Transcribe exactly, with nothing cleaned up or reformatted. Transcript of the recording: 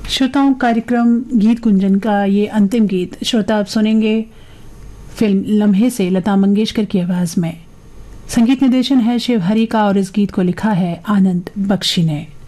श्रोताओं, कार्यक्रम गीत गुंजन का ये अंतिम गीत श्रोता आप सुनेंगे फिल्म लम्हे से लता मंगेशकर की आवाज में। संगीत निर्देशन है शिव हरि का और इस गीत को लिखा है आनंद बख्शी ने।